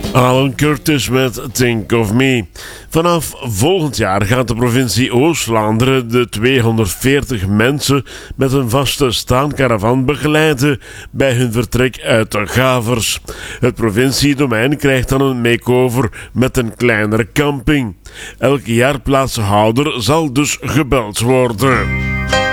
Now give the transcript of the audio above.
Alan Curtis met Think of Me. Vanaf volgend jaar gaat de provincie Oost-Vlaanderen de 240 mensen met een vaste staankaravan begeleiden bij hun vertrek uit de Gavers. Het provinciedomein krijgt dan een makeover met een kleinere camping. Elke jaarplaatshouder zal dus gebeld worden.